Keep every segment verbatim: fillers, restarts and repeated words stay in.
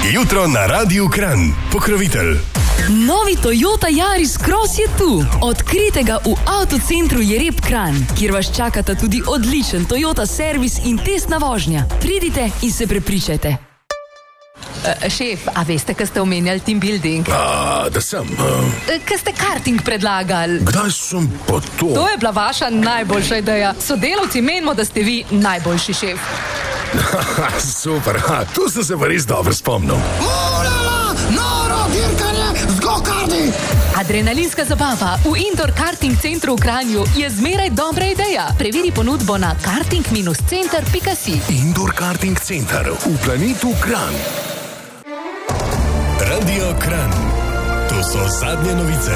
Jutro na Radiu Kranj. Pokrovitelj. Novi Toyota Yaris Cross je tu. Odkrijte ga v avtocentru Jereb Kranj, kjer vas čakata tudi odličen Toyota servis in testna vožnja. Pridite in se prepričajte. Uh, šef, a veste, kaj ste omenjali team building? A, da sem. Uh... Kaj ste karting predlagali? Kdaj sem pa to? To je bila vaša najboljša ideja. Sodelavci menimo, da ste vi najboljši šef. Super, ha, tu sem se pa res dobro spomnil. Ulala, noro dirkanje z go-karti. Adrenalinska zabava v indoor karting centru v Kranju je zmeraj dobra ideja. Preveri ponudbo na karting center pika si. Indoor karting center v Planetu Kranj. Radio Kranj. To so zadnje novice.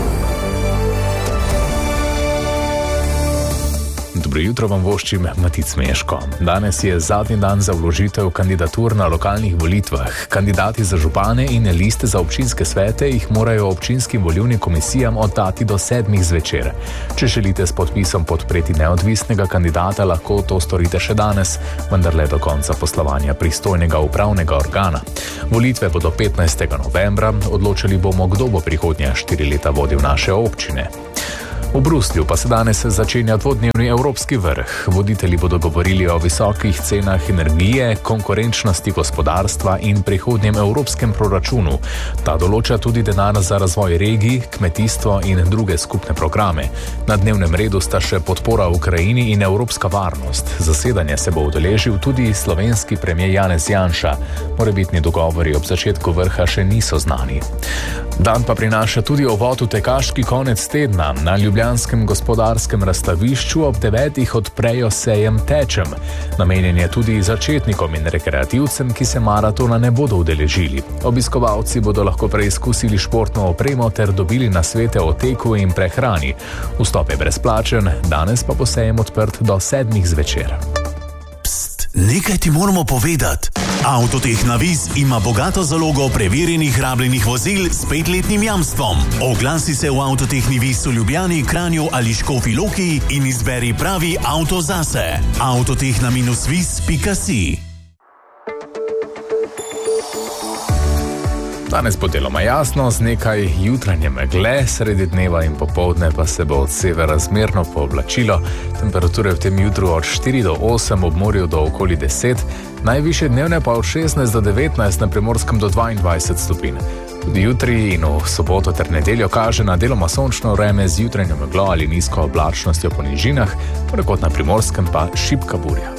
Dobro jutro vam voščim, Matic Meško. Danes je zadnji dan za vložitev kandidatur na lokalnih volitvah. Kandidati za župane in liste za občinske svete jih morajo občinskim volilnim komisijam oddati do sedmih zvečer. Če želite s podpisom podpreti neodvisnega kandidata, lahko to storite še danes, vendar le do konca poslovanja pristojnega upravnega organa. Volitve bodo petnajstega novembra, odločili bomo, kdo bo prihodnja štiri leta vodil naše občine. V Bruslju pa se danes začenja dvodnevni evropski vrh. Voditelji bodo govorili o visokih cenah energije, konkurenčnosti gospodarstva in prihodnjem evropskem proračunu. Ta določa tudi denar za razvoj regij, kmetijstvo in druge skupne programe. Na dnevnem redu sta še podpora Ukrajini in evropska varnost. Zasedanje se bo udeležil tudi slovenski premier Janez Janša. Morebitni dogovori ob začetku vrha še niso znani. Dan pa prinaša tudi uvod v tekaški konec tedna. Na Ljubljanskem gospodarskem razstavišču ob devetih odprejo sejem Tečem. Namenjen je tudi začetnikom in rekreativcem, ki se maratona ne bodo udeležili. Obiskovalci bodo lahko preizkusili športno opremo ter dobili nasvete o teku in prehrani. Vstop je brezplačen, danes pa bo sejem odprt do sedmih zvečer. Pst, nekaj ti moramo povedati. Avtoteh Navis ima bogato zalogo preverjenih rabljenih vozil s petletnim jamstvom. Oglasi se v Avtoteh Navis v Ljubljani, Kranju ali Škofji Loki in izberi pravi avto zase. Avtoteh na minus vis pika si. Danes bo deloma jasno, z nekaj jutranje megle, sredi dneva in popoldne pa se bo od severa zmerno pooblačilo. Temperature v tem jutru od štiri do osem, ob morju do okoli deset, najvišje dnevne pa od šestnajst do devetnajst, na Primorskem do dvaindvajset stopinj. Tudi jutri in v soboto ter nedeljo kaže na deloma sončno vreme z jutranjo meglo ali nizko oblačnostjo po nižinah, ponekod na Primorskem pa šibka burja.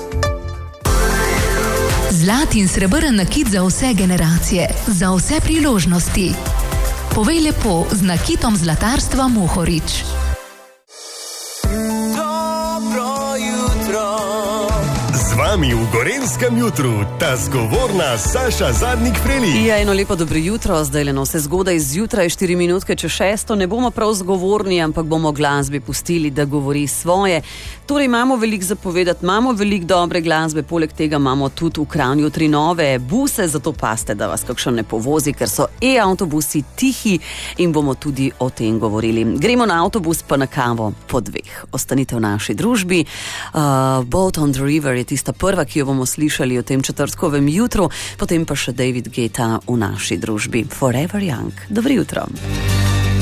Zlat in srebrn nakit za vse generacije, za vse priložnosti. Povej lepo z nakitom zlatarstva Mohorič. Dobro jutro. Z vami v Gorenjskem jutru ta zgovorna Saša Zadnik-Freli. Ja, eno lepo dobro jutro, zdaj le no se zgodaj zjutraj, štiri minutke čez šesto, ne bomo prav zgovorni, ampak bomo glasbi pustili, da govori svoje. Torej imamo veliko zapovedati, imamo veliko dobre glasbe, poleg tega imamo tudi v Kranju tri nove buse, zato paste, da vas kakšen ne povozi, ker so e-avtobusi tihi in bomo tudi o tem govorili. Gremo na avtobus pa na kavo po dveh. Ostanite v naši družbi. Uh, Boat on the River je tista prva, ki jo bomo slišali v tem četrtkovem jutru, potem pa še David Guetta v naši družbi. Forever Young. Dobro jutro.